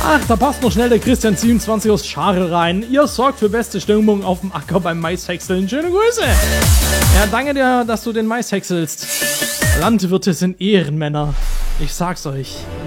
Ach, da passt noch schnell der Christian27 aus Schare rein. Ihr sorgt für beste Stimmung auf dem Acker beim Maishäckseln. Schöne Grüße. Ja, danke dir, dass du den Mais häckselst. Landwirte sind Ehrenmänner. Ich sag's euch.